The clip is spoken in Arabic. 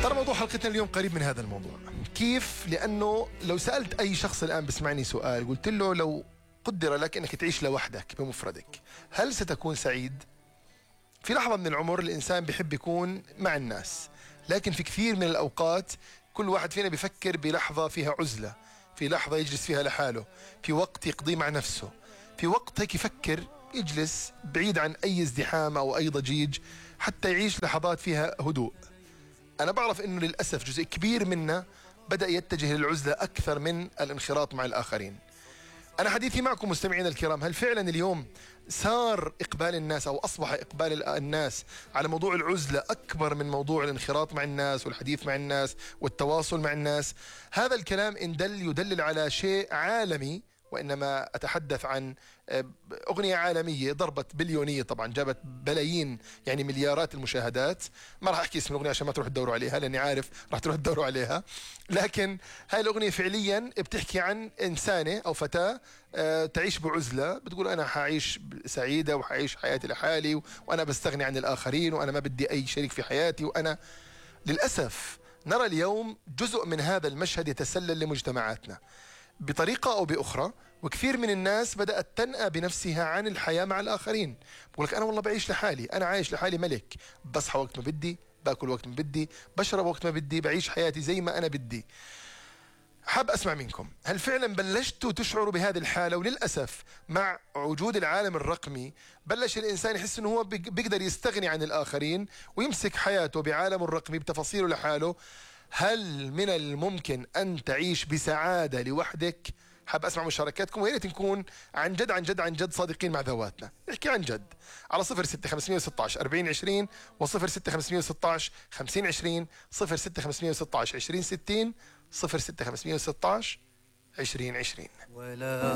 ترى موضوع حلقتنا اليوم قريب من هذا الموضوع. كيف؟ لأنه لو سألت أي شخص الآن بسمعني سؤال، قلت له لو قدر لك أنك تعيش لوحدك بمفردك، هل ستكون سعيد؟ في لحظة من العمر الإنسان بيحب يكون مع الناس، لكن في كثير من الأوقات كل واحد فينا بيفكر بلحظة فيها عزلة، في لحظة يجلس فيها لحاله، في وقت يقضيه مع نفسه، في وقت هيك يفكر يجلس بعيد عن أي ازدحام أو أي ضجيج حتى يعيش لحظات فيها هدوء. أنا بعرف أنه للأسف جزء كبير منا بدأ يتجه للعزلة أكثر من الانخراط مع الآخرين. أنا حديثي معكم مستمعين الكرام، هل فعلا اليوم صار إقبال الناس أو أصبح إقبال الناس على موضوع العزلة أكبر من موضوع الانخراط مع الناس والحديث مع الناس والتواصل مع الناس؟ هذا الكلام إن يدلل على شيء عالمي، وإنما أتحدث عن أغنية عالمية ضربت بليونية، طبعا جابت بلايين يعني مليارات المشاهدات. ما راح أحكي اسم الأغنية عشان ما تروح تدوروا عليها، لأني عارف راح تروح تدوروا عليها، لكن هاي الأغنية فعليا بتحكي عن إنسانة أو فتاة تعيش بعزلة، بتقول أنا حعيش سعيدة وحعيش حياتي لحالي وأنا بستغني عن الآخرين وأنا ما بدي أي شريك في حياتي. وأنا للأسف نرى اليوم جزء من هذا المشهد يتسلل لمجتمعاتنا بطريقة أو بأخرى، وكثير من الناس بدأت تنأى بنفسها عن الحياة مع الآخرين. بقول لك أنا والله بعيش لحالي، أنا عايش لحالي ملك، بصحى وقت ما بدي، باكل وقت ما بدي، بشرب وقت ما بدي، بعيش حياتي زي ما أنا بدي. حاب أسمع منكم، هل فعلا بلشتوا تشعروا بهذه الحالة؟ وللأسف مع وجود العالم الرقمي بلش الإنسان يحس أنه هو بيقدر يستغني عن الآخرين ويمسك حياته بعالمه الرقمي بتفاصيله لحاله. هل من الممكن أن تعيش بسعادة لوحدك؟ حاب أسمع مشاركاتكم، ويا ريت نكون عن جد عن جد عن جد صادقين مع ذواتنا، نحكي عن جد على 06516 4020 و 06516 5020 06516 2060 06516 2020.